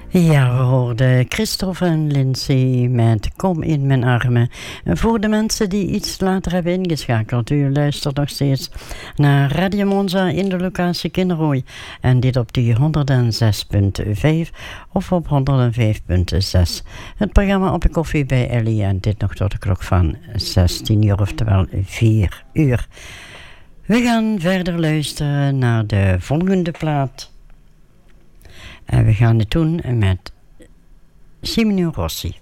Ja, we hoorden Christophe en Lindsay met Kom in mijn armen. Voor de mensen die iets later hebben ingeschakeld, u luistert nog steeds naar Radio Monza in de locatie Kinrooi. En dit op die 106.5 of op 105.6. Het programma Op de Koffie bij Ellie en dit nog tot de klok van 16 uur, oftewel 4 uur. We gaan verder luisteren naar de volgende plaat. En we gaan het doen met Simeon Rossi.